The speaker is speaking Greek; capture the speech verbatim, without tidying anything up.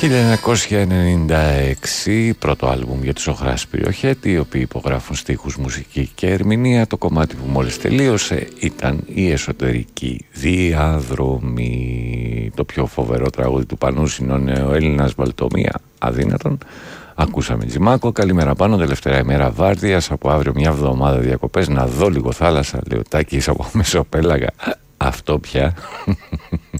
χίλια εννιακόσια ενενήντα έξι, πρώτο άλμπουμ για τους Οχράς Πυριοχέτη, οι οποίοι υπογράφουν στίχους, μουσική και ερμηνεία. Το κομμάτι που μόλις τελείωσε ήταν η Εσωτερική Διαδρομή. Το πιο φοβερό τραγούδι του Πανούση είναι ο Έλληνας Βαλτομία Αδύνατον. Ακούσαμε Τζιμάκο. Καλημέρα πάνω, τελευταία ημέρα βάρδιας. Από αύριο μια εβδομάδα διακοπές. Να δω λίγο θάλασσα, λέει ο Τάκης από Μεσοπέλαγα. Αυτό πια.